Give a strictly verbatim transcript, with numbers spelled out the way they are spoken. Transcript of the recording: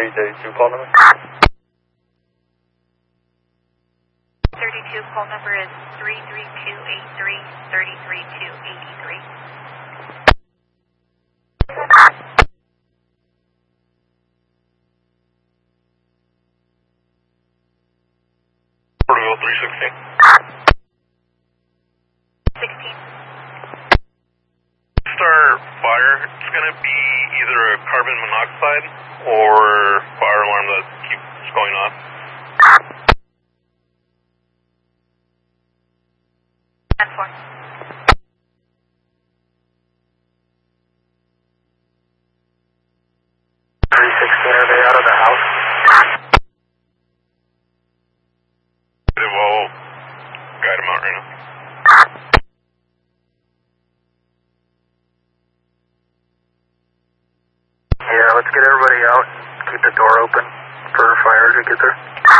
thirty-two call number? thirty-two call number is three three two eight three, three three two eight three. Porterville three sixteen. sixteen. Star fire, it's going to be either a carbon monoxide or fire alarm that keeps going off. ten four. three sixteen, are they out of the house? We'll guide them out right now. Yeah, let's get everybody out. Keep the door open for fire to get there.